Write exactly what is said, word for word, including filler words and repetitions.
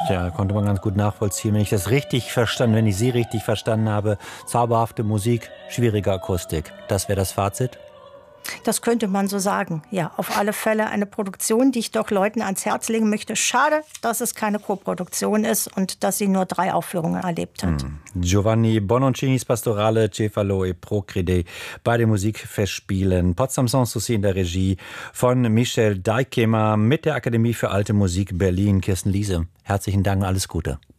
Ja, konnte man ganz gut nachvollziehen. Wenn ich das richtig verstanden, wenn ich Sie richtig verstanden habe, zauberhafte Musik, schwierige Akustik. Das wäre das Fazit? Das könnte man so sagen. Ja, auf alle Fälle eine Produktion, die ich doch Leuten ans Herz legen möchte. Schade, dass es keine Koproduktion ist und dass sie nur drei Aufführungen erlebt hat. Hm. Giovanni Bononcinis Pastorale Cefalo e Procrede bei den Musikfestspielen Potsdam Sans Souci in der Regie von Michel Dykema mit der Akademie für Alte Musik Berlin. Kirsten Liese, herzlichen Dank, alles Gute.